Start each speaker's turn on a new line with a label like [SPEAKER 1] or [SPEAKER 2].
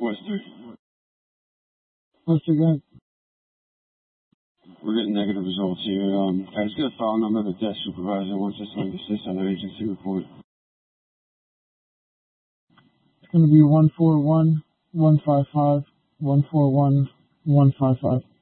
[SPEAKER 1] Wester.
[SPEAKER 2] What's again?
[SPEAKER 1] We're getting negative results here. Can I just get a file number of the desk supervisor wants us to insist on an agency report?
[SPEAKER 2] It's going to be 141-155-141-155.